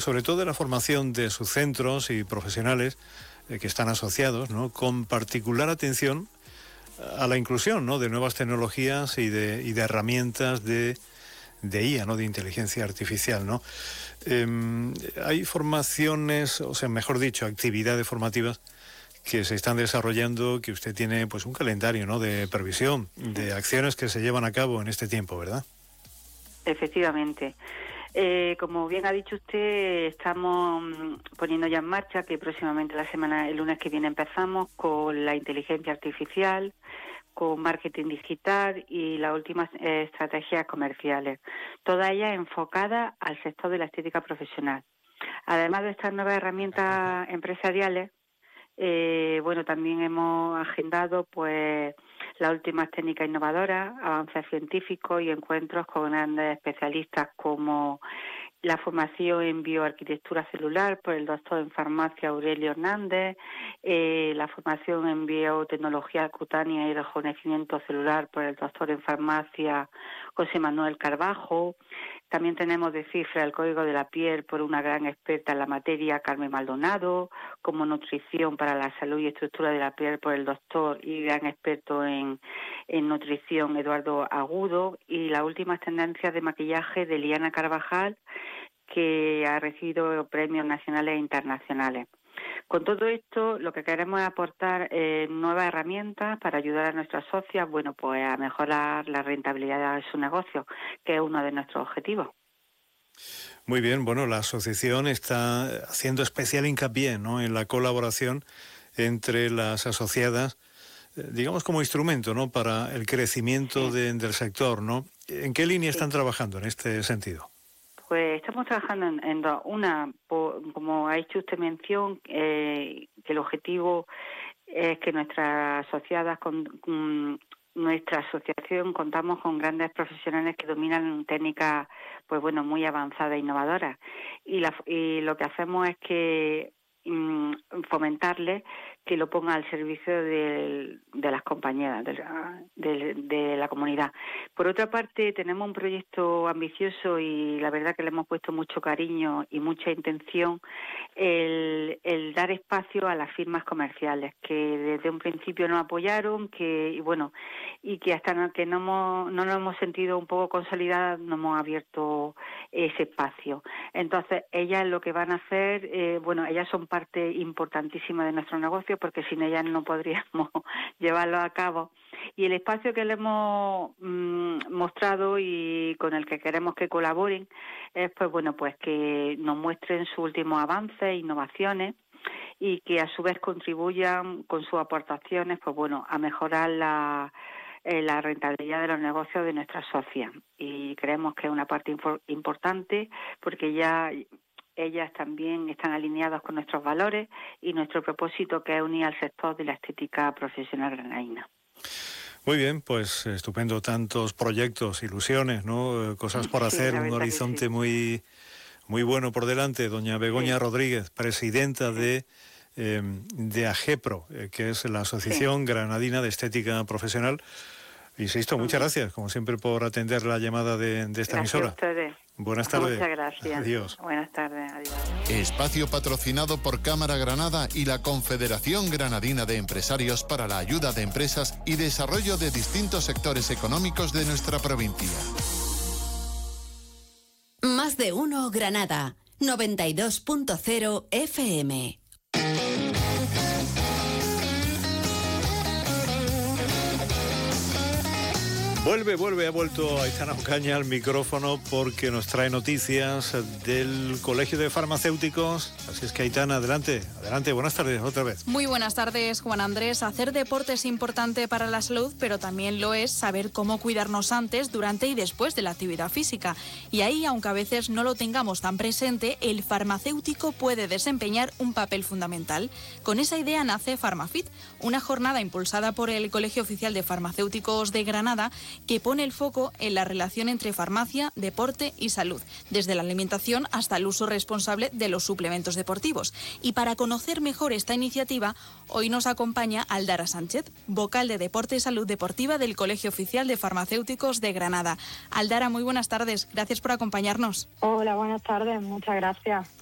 sobre todo de la formación de sus centros y profesionales que están asociados, ¿no?, con particular atención a la inclusión, ¿no?, de nuevas tecnologías y de herramientas de IA, ¿no?, de inteligencia artificial, ¿no? Hay formaciones, o sea, mejor dicho, actividades formativas que se están desarrollando, que usted tiene pues un calendario, ¿no?, de previsión, de acciones que se llevan a cabo en este tiempo, ¿verdad? Efectivamente. Como bien ha dicho usted, estamos poniendo ya en marcha que próximamente el lunes que viene empezamos con la inteligencia artificial, con marketing digital y las últimas estrategias comerciales, todas ellas enfocadas al sector de la estética profesional. Además de estas nuevas herramientas empresariales, también hemos agendado pues las últimas técnicas innovadoras, avances científicos y encuentros con grandes especialistas como la formación en bioarquitectura celular por el doctor en farmacia Aurelio Hernández, la formación en biotecnología cutánea y rejuvenecimiento celular por el doctor en farmacia José Manuel Carbajo. También tenemos de cifra el código de la piel por una gran experta en la materia, Carmen Maldonado, como nutrición para la salud y estructura de la piel por el doctor y gran experto en nutrición, Eduardo Agudo, y las últimas tendencias de maquillaje de Liana Carvajal, que ha recibido premios nacionales e internacionales. Con todo esto, lo que queremos es aportar nuevas herramientas para ayudar a nuestras socias, pues a mejorar la rentabilidad de su negocio, que es uno de nuestros objetivos. Muy bien, bueno, la asociación está haciendo especial hincapié, ¿no?, en la colaboración entre las asociadas, digamos como instrumento, ¿no?, para el crecimiento del sector, ¿no? ¿En qué línea están trabajando en este sentido? Pues estamos trabajando en dos. Una, como ha hecho usted mención, que el objetivo es que nuestras asociadas, nuestra asociación, contamos con grandes profesionales que dominan técnicas, muy avanzadas e innovadoras. Y lo que hacemos es que fomentarles que lo ponga al servicio de las compañeras, de la comunidad. Por otra parte, tenemos un proyecto ambicioso y la verdad que le hemos puesto mucho cariño y mucha intención, el dar espacio a las firmas comerciales, que desde un principio nos apoyaron, y que hasta que no nos hemos sentido un poco consolidadas, no hemos abierto ese espacio. Entonces, ellas lo que van a hacer, ellas son parte importantísima de nuestro negocio, porque sin ellas no podríamos llevarlo a cabo. Y el espacio que le hemos mostrado y con el que queremos que colaboren es que nos muestren sus últimos avances e innovaciones y que a su vez contribuyan con sus aportaciones a mejorar la rentabilidad de los negocios de nuestras socias. Y creemos que es una parte importante porque ya ellas también están alineadas con nuestros valores y nuestro propósito, que es unir al sector de la estética profesional granadina. Muy bien, pues estupendo, tantos proyectos, ilusiones, ¿no? Cosas por hacer, un horizonte muy bueno por delante. Doña Begoña Rodríguez, presidenta de AGEPRO, que es la Asociación Granadina de Estética Profesional. Insisto, muchas gracias, como siempre, por atender la llamada de esta emisora. Gracias a ustedes. Buenas tardes. Muchas gracias. Adiós. Buenas tardes. Adiós. Espacio patrocinado por Cámara Granada y la Confederación Granadina de Empresarios para la ayuda de empresas y desarrollo de distintos sectores económicos de nuestra provincia. Más de uno Granada, 92.0 FM. Ha vuelto Aitana Ocaña al micrófono porque nos trae noticias del Colegio de Farmacéuticos. Así es que, Aitana, adelante, buenas tardes otra vez. Muy buenas tardes, Juan Andrés. Hacer deporte es importante para la salud, pero también lo es saber cómo cuidarnos antes, durante y después de la actividad física. Y ahí, aunque a veces no lo tengamos tan presente, el farmacéutico puede desempeñar un papel fundamental. Con esa idea nace Farmafit, una jornada impulsada por el Colegio Oficial de Farmacéuticos de Granada, que pone el foco en la relación entre farmacia, deporte y salud, desde la alimentación hasta el uso responsable de los suplementos deportivos. Y para conocer mejor esta iniciativa, hoy nos acompaña Aldara Sánchez, vocal de Deporte y Salud Deportiva del Colegio Oficial de Farmacéuticos de Granada. Aldara, muy buenas tardes. Gracias por acompañarnos. Hola, buenas tardes. Muchas gracias